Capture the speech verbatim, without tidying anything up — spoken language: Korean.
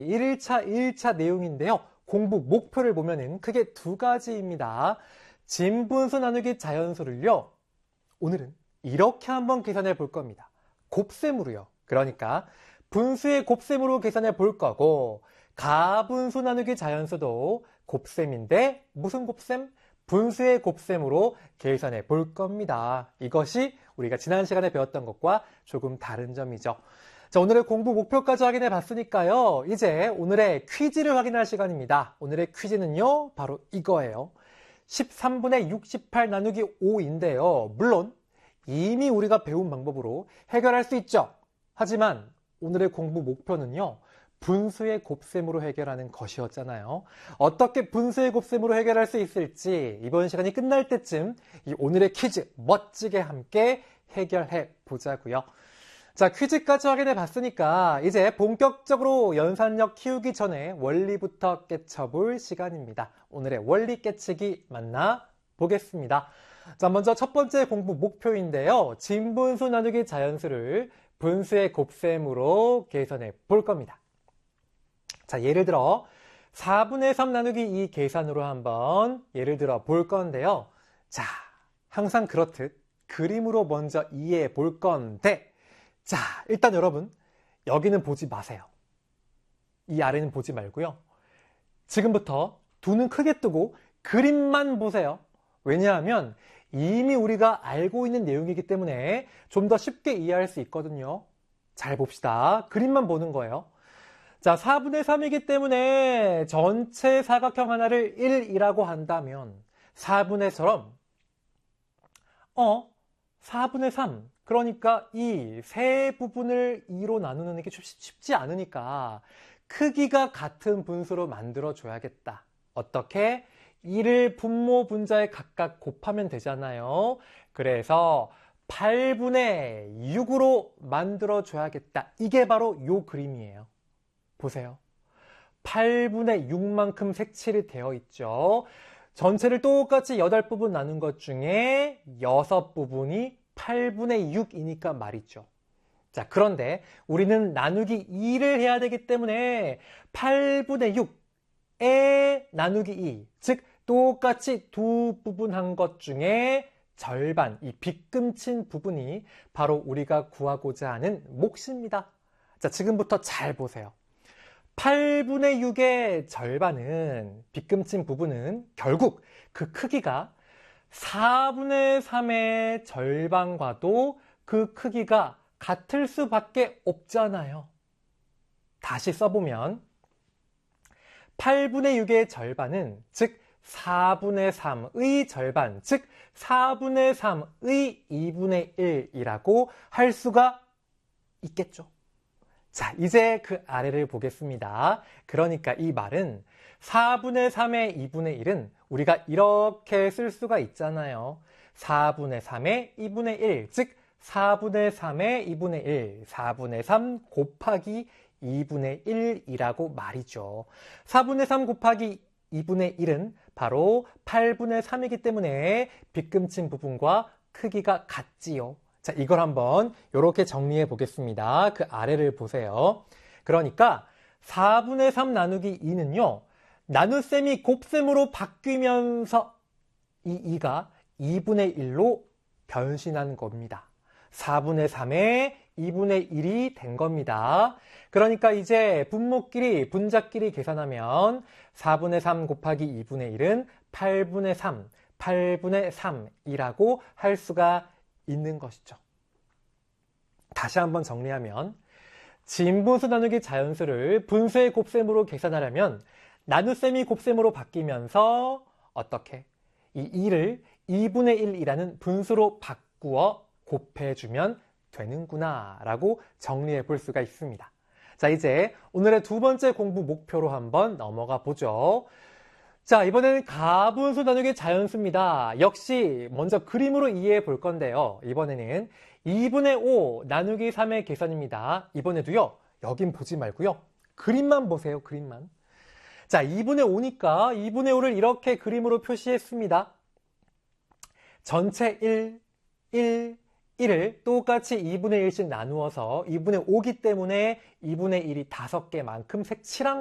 일 일차, 이 일차 내용인데요. 공부 목표를 보면은 크게 두 가지입니다. 진분수 나누기 자연수를요. 오늘은 이렇게 한번 계산해 볼 겁니다. 곱셈으로요. 그러니까 분수의 곱셈으로 계산해 볼 거고 가분수 나누기 자연수도 곱셈인데 무슨 곱셈? 분수의 곱셈으로 계산해 볼 겁니다. 이것이 우리가 지난 시간에 배웠던 것과 조금 다른 점이죠. 자, 오늘의 공부 목표까지 확인해 봤으니까요. 이제 오늘의 퀴즈를 확인할 시간입니다. 오늘의 퀴즈는요, 바로 이거예요. 십삼분의 육십팔 나누기 오인데요. 물론 이미 우리가 배운 방법으로 해결할 수 있죠. 하지만 오늘의 공부 목표는요, 분수의 곱셈으로 해결하는 것이었잖아요. 어떻게 분수의 곱셈으로 해결할 수 있을지 이번 시간이 끝날 때쯤 이 오늘의 퀴즈 멋지게 함께 해결해 보자고요. 자, 퀴즈까지 확인해 봤으니까 이제 본격적으로 연산력 키우기 전에 원리부터 깨쳐볼 시간입니다. 오늘의 원리 깨치기 만나 보겠습니다. 자, 먼저 첫 번째 공부 목표인데요. 진분수 나누기 자연수를 분수의 곱셈으로 계산해 볼 겁니다. 자, 예를 들어 사분의 삼 나누기 이 계산으로 한번 예를 들어 볼 건데요. 자, 항상 그렇듯 그림으로 먼저 이해해 볼 건데, 자, 일단 여러분 여기는 보지 마세요. 이 아래는 보지 말고요. 지금부터 두 눈 크게 뜨고 그림만 보세요. 왜냐하면 이미 우리가 알고 있는 내용이기 때문에 좀 더 쉽게 이해할 수 있거든요. 잘 봅시다. 그림만 보는 거예요. 자, 사분의 삼이기 때문에 전체 사각형 하나를 일이라고 한다면 사분의 삼처럼 어? 사분의 삼, 그러니까 이 세 부분을 이로 나누는 게 쉽지 않으니까 크기가 같은 분수로 만들어 줘야겠다. 어떻게? 이를 분모 분자에 각각 곱하면 되잖아요. 그래서 팔분의 육으로 만들어 줘야겠다. 이게 바로 요 그림이에요. 보세요. 팔분의 육만큼 색칠이 되어 있죠. 전체를 똑같이 여덟 부분 나눈 것 중에 여섯 부분이 팔분의 육이니까 말이죠. 자, 그런데 우리는 나누기 이를 해야 되기 때문에 팔분의 육에 나누기 이, 즉 똑같이 두 부분 한 것 중에 절반, 이 빗금친 부분이 바로 우리가 구하고자 하는 몫입니다. 자, 지금부터 잘 보세요. 팔분의 육의 절반은, 빗금친 부분은 결국 그 크기가 사분의 삼의 절반과도 그 크기가 같을 수밖에 없잖아요. 다시 써보면 팔분의 육의 절반은, 즉 사분의 삼의 절반, 즉 사분의 삼의 이분의 일이라고 할 수가 있겠죠. 자, 이제 그 아래를 보겠습니다. 그러니까 이 말은 사분의 삼의 이분의 일은 우리가 이렇게 쓸 수가 있잖아요. 사분의 삼의 이분의 일, 즉 사분의 삼의 이분의 일, 사분의 삼 곱하기 이분의 일이라고 말이죠. 사분의 삼 곱하기 이분의 일은 바로 팔분의 삼이기 때문에 빗금친 부분과 크기가 같지요. 자, 이걸 한번 이렇게 정리해 보겠습니다. 그 아래를 보세요. 그러니까 사분의 삼 나누기 이는요, 나눗셈이 곱셈으로 바뀌면서 이 이가 이분의 일로 변신한 겁니다. 사분의 삼의 이분의 일이 된 겁니다. 그러니까 이제 분모끼리, 분자끼리 계산하면 사분의 삼 곱하기 이분의 일은 팔분의 삼, 팔분의 삼이라고 할 수가 있는 것이죠. 다시 한번 정리하면 진분수 나누기 자연수를 분수의 곱셈으로 계산하려면 나눗셈이 곱셈으로 바뀌면서 어떻게? 이 이를 이분의 일이라는 분수로 바꾸어 곱해주면 되는구나 라고 정리해 볼 수가 있습니다. 자, 이제 오늘의 두 번째 공부 목표로 한번 넘어가 보죠. 자, 이번에는 가분수 나누기 자연수입니다. 역시 먼저 그림으로 이해해 볼 건데요. 이번에는 이분의 오 나누기 삼의 계산입니다. 이번에도요, 여긴 보지 말고요. 그림만 보세요, 그림만. 자, 이분의 오니까 이분의 오를 이렇게 그림으로 표시했습니다. 전체 일, 일, 일을 똑같이 이분의 일씩 나누어서 이분의 오기 때문에 이분의 일이 다섯 개만큼 색칠한